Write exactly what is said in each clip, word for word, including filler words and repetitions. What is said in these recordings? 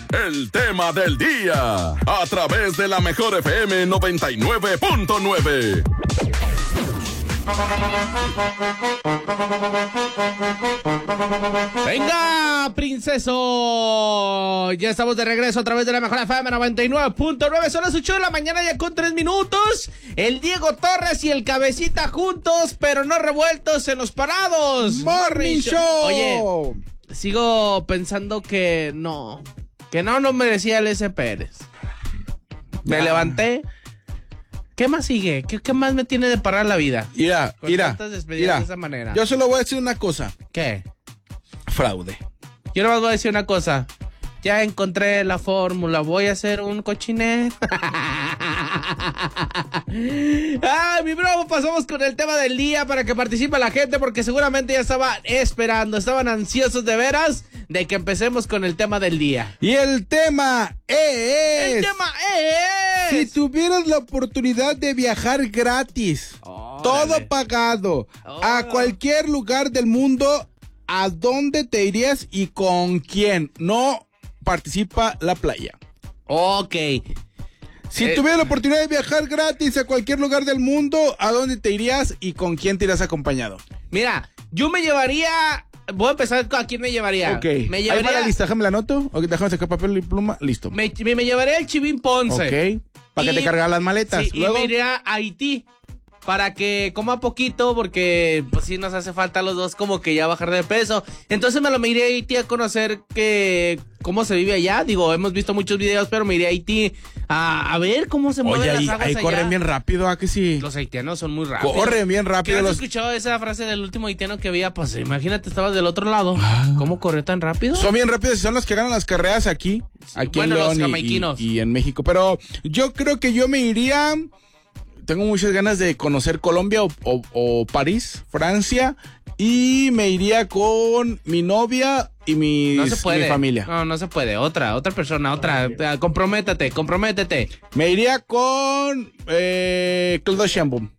el tema del día, a través de la Mejor F M noventa y nueve punto nueve. Venga, princeso. Ya estamos de regreso a través de la Mejor F M noventa y nueve punto nueve. Son las ocho de la mañana ya con tres minutos. El Diego Torres y el Cabecita juntos, pero no revueltos en los parados. Morning Show. Oye, sigo pensando que no, que no, no merecía el S. Pérez. Me ah. levanté. ¿Qué más sigue? ¿Qué, ¿Qué más me tiene de parar la vida? Mira, Con mira, tantas despedidas mira. de esa manera. Yo solo voy a decir una cosa. ¿Qué? Fraude. Yo nomás voy a decir una cosa. Ya encontré la fórmula. Voy a hacer un cochinet. ¡Ay, mi bravo! Pasamos con el tema del día para que participe la gente, porque seguramente ya estaban esperando, estaban ansiosos de veras de que empecemos con el tema del día. Y el tema es... El tema es... Si tuvieras la oportunidad de viajar gratis, Órale. todo pagado, Oh. a cualquier lugar del mundo, ¿a dónde te irías y con quién? No participa la playa. Ok. Si Eh, tuvieras la oportunidad de viajar gratis a cualquier lugar del mundo, ¿a dónde te irías y con quién te irás acompañado? Mira, yo me llevaría... Voy a empezar con a quién me llevaría. Ok. Me Ahí llevaría... va la lista, déjame la anoto. Ok, déjame sacar papel y pluma. Listo. Me, me, me llevaría el Chivín Ponce. Ok. Para que Y- te cargas las maletas. Sí, Luego, y me iría a Haití para que coma poquito, porque pues sí nos hace falta a los dos como que ya bajar de peso. Entonces me lo me iré a Haití a conocer que cómo se vive allá. Digo, hemos visto muchos videos, pero me iré a Haití a, a ver cómo se mueven oye, las ahí, aguas ahí allá. corren bien rápido, ¿a que sí? Los haitianos son muy rápidos. Corren bien ¿Qué rápido has los... escuchado esa frase del último haitiano que había? Pues imagínate, estabas del otro lado. ¿Cómo corrió tan rápido? Son bien rápidos y son los que ganan las carreras aquí. Aquí Bueno, en los León y- jamaiquinos. y, y en México. Pero yo creo que yo me iría... Tengo muchas ganas de conocer Colombia o, o- o París, Francia. Y me iría con mi novia y mis, No se puede. mi familia. No, no se puede. Otra, otra persona, otra. Comprométete, comprométete. Me iría con eh, Claude Sheinbaum.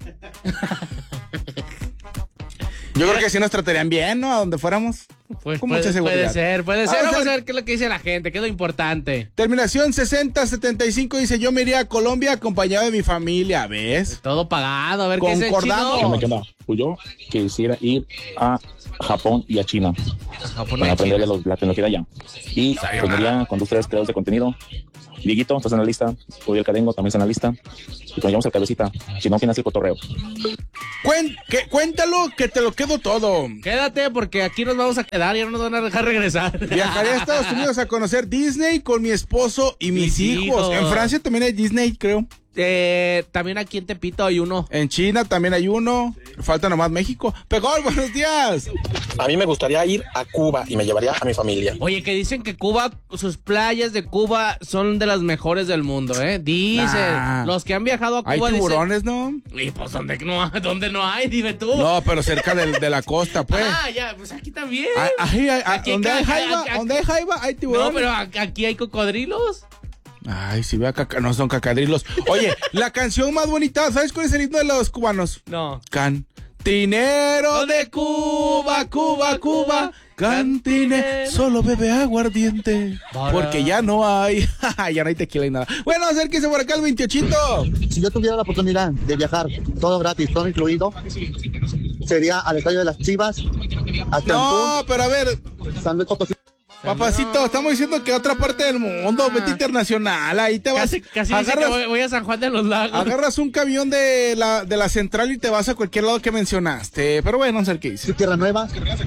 Yo creo que sí nos tratarían bien, ¿no? A donde fuéramos. Pues Con puede, mucha seguridad. puede ser, puede ser. Ah, Vamos o sea, a ver qué es lo que dice la gente, qué es lo importante. Terminación sesenta setenta y cinco dice, yo me iría a Colombia acompañado de mi familia, ¿ves? Todo pagado, a ver qué es el Concordamos. chino. ¿Qué onda? Pues yo quisiera ir a Japón y a China Japón para y aprender China. de los- la tecnología de allá. Y pues me iría con dos, tres creadores de contenido. Dieguito, estás en la lista. Uriel Cadengo también está en la lista. Y cuando llevamos al Cabecita, si no, ¿quién hace el cotorreo? Cuen- que- cuéntalo, que te lo quedo todo. Quédate porque aquí nos vamos a quedar y no nos van a dejar regresar. Viajaré a Estados Unidos a conocer Disney con mi esposo y mis, Mis hijos. hijos. En Francia también hay Disney, creo. Eh, también aquí en Tepito hay uno. En China también hay uno. Falta nomás México. Pegol, buenos días. A mí me gustaría ir a Cuba y me llevaría a mi familia. Oye, que dicen que Cuba, sus playas de Cuba son de las mejores del mundo, ¿eh? Dicen. Nah. Los que han viajado a Cuba Hay dicen- tiburones, ¿no? Y pues, ¿dónde no, hay? ¿dónde no hay? Dime tú. No, pero cerca del- de, la costa, pues. Ah, ya, pues aquí también. Ay, ay, ay, Aquí donde hay ca- jaiba, aquí- donde hay jaiba, hay tiburones. No, pero a- aquí hay cocodrilos. Ay, si vea caca, no son cacadrilos. Oye, la canción más bonita, ¿sabes cuál es el himno de los cubanos? No. Cantinero de Cuba, Cuba, Cuba. Cantinero, solo bebe aguardiente. Para. Porque ya no hay, ya no hay tequila y nada. Bueno, acérquese por acá el veintiochito. Si yo tuviera la oportunidad de viajar todo gratis, todo incluido, sería al estadio de las Chivas, a No, pero a ver, Cancún, San Luis Potosí. papacito, estamos diciendo que otra parte del mundo, vete internacional, ahí te vas. Casi, casi dice que agarras, voy, voy a San Juan de los Lagos. agarras un camión de la, de la central y te vas a cualquier lado que mencionaste. Pero bueno, no sé qué dice. Tierra Nueva,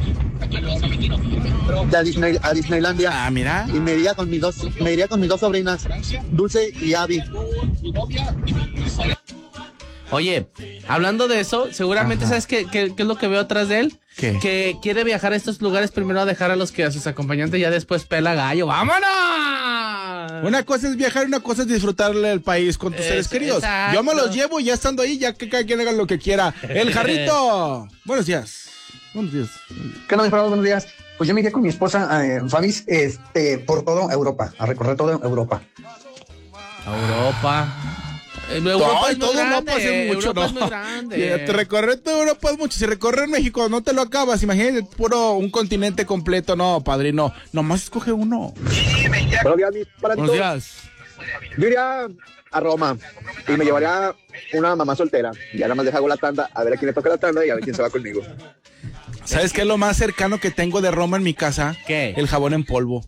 de a, Disney, a Disneylandia. Ah, mira. Y me iría con mis dos, me iría con mis dos sobrinas, Dulce y Abby. Oye, hablando de eso, seguramente Ajá. sabes qué, qué, qué es lo que veo atrás de él. ¿Qué? Que quiere viajar a estos lugares primero a dejar a los que a sus acompañantes ya después pela gallo. ¡Vámonos! Una cosa es viajar, una cosa es disfrutarle el país con tus Es- seres queridos. exacto. Yo me los llevo y ya estando ahí, ya que cada quien haga lo que quiera. El Jarrito. Buenos días. Buenos días. ¿Qué onda, mis hermanos? Buenos días. Pues yo me iría con mi esposa, eh, Fabis, este, por todo Europa, a recorrer toda Europa. Europa. Eh, Europa Ay, es muy todo grande. Europa es mucho, Europa ¿no? es muy grande. Ya, te recorrer toda Europa es mucho. Si recorrer México no te lo acabas, imagínate puro un continente completo. No, padrino. Nomás escoge uno. Y me Buenos días, mis paraditos. Buenos días. Yo iría a Roma y me llevaría una mamá soltera. Ya nada más dejo la tanda, a ver a quién le toca la tanda y a ver quién se va conmigo. ¿Sabes qué es lo más cercano que tengo de Roma en mi casa? ¿Qué? El jabón en polvo.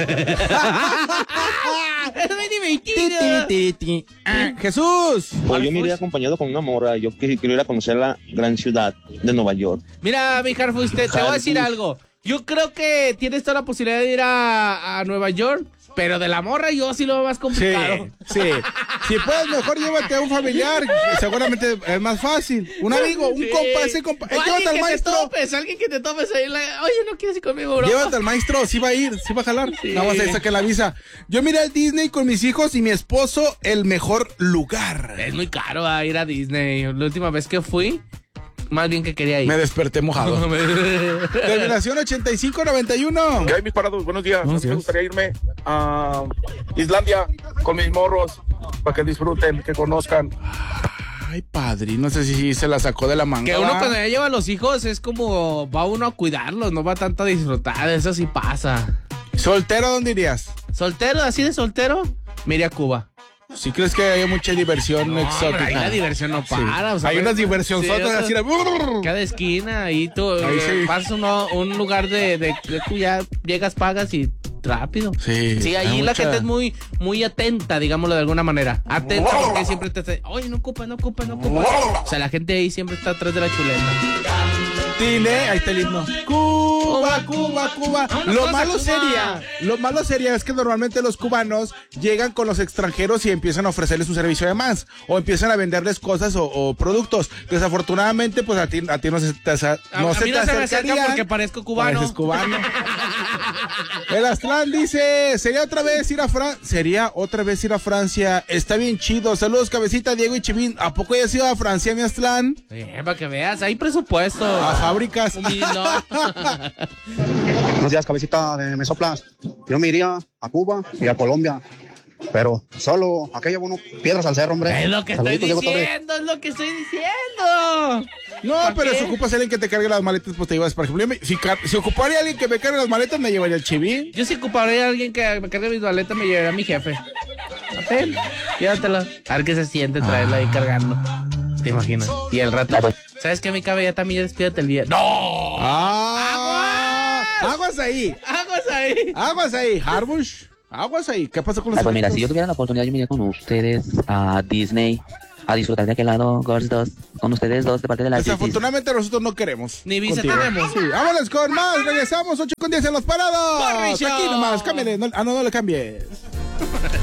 Ah, Jesús. Pues yo me iría acompañado con una morra. Yo quiero, quiero ir a conocer la gran ciudad de Nueva York. Mira, mi Harfus, te, te voy a decir algo. Yo creo que tienes toda la posibilidad de ir a, a Nueva York, pero de la morra yo sí lo veo más complicado. Sí, sí. Si puedes, mejor llévate a un familiar. Seguramente es más fácil. Un amigo, un Sí. compa, ese compa. Eh, O llévate alguien al que maestro. te topes, alguien que te topes ahí. la- Oye, ¿no quieres ir conmigo, bro? Llévate al maestro, sí va a ir, sí va a jalar. Sí. Nada más ahí saque la visa. Yo miré al Disney con mis hijos y mi esposo, el mejor lugar. Es muy caro a ir a Disney. La última vez que fui, más bien que quería ir. Me desperté mojado. Terminación ochenta y cinco noventa y uno. ¿Qué hay, mis parados? Buenos días. Buenos Me días. gustaría irme a Islandia con mis morros para que disfruten, que conozcan. Ay, padre, no sé si se la sacó de la manga. Que uno ¿va? cuando ya lleva a los hijos es como va uno a cuidarlos, no va tanto a disfrutar, eso sí pasa. ¿Soltero dónde irías? ¿Soltero, así de soltero? Me iré a Cuba. ¿Sí crees que hay mucha diversión exótica? Ahí la diversión no para. O sea, Hay unas diversiones sí, o sea, así de... cada esquina, ahí tú Ahí sí. vas a uno- un lugar de, de que tú ya llegas, pagas y rápido. Sí, Sí, hay ahí la mucha- gente es muy, muy atenta, digámoslo de alguna manera. Atenta porque siempre te dice, oye, no ocupa, no ocupa, no ocupa. O sea, la gente ahí siempre está atrás de la chuleta. Tine, ahí está el himno. Cuba, Cuba, Cuba. Vámonos Lo a malo Cuba. sería, lo malo sería es que normalmente los cubanos llegan con los extranjeros y empiezan a ofrecerles un servicio de más o empiezan a venderles cosas o, o productos. Desafortunadamente, pues a ti, a ti no se te, acer- A, no a se mí te no se me acerca acercarían. porque parezco cubano. Pareces cubano. El Aztlán dice, sería otra vez ir a Francia. Sería otra vez ir a Francia. Está bien chido. Saludos, cabecita, Diego y Chivín. ¿A poco ya has ido a Francia, mi Aztlán? Sí, para que veas, hay presupuesto. A fábricas. Humildo. Buenos días, cabecita de Mesoplas. Yo me iría a Cuba y a Colombia. Pero solo, acá llevo unos piedras al cerro, hombre. Es lo que estoy Saluditos, Diego Torres. diciendo, es lo que estoy diciendo. No, ¿Para pero qué? si ocupas a alguien que te cargue las maletas, pues te llevas. Por ejemplo, yo me- si, car- si ocuparía a alguien que me cargue las maletas, me llevaría el Chivín. Yo si ocuparía a alguien que me cargue mis maletas, me llevaría a mi jefe. Ven, llévatela. A ver qué se siente traerla ahí cargando. ¿Te imaginas? Y el rato, ¿sabes qué? Mi cabella también, despídate el día. ¡No! ¡Ah! ¡Aguas ahí! ¡Aguas ahí! ¡Aguas ahí! Harbush, aguas ahí. ¿Qué pasa con los Ah, pues mira, efectos? si yo tuviera la oportunidad, yo me iría con ustedes a Disney a disfrutar de aquel lado, Girls dos, con ustedes dos de parte de la Disney. Desafortunadamente nosotros no queremos. Ni visa contigo. tenemos. Sí, vámonos con más. Regresamos ocho con diez en los parados. Mauricio. Aquí nomás, cámbiale. No- ah, no, no le cambies.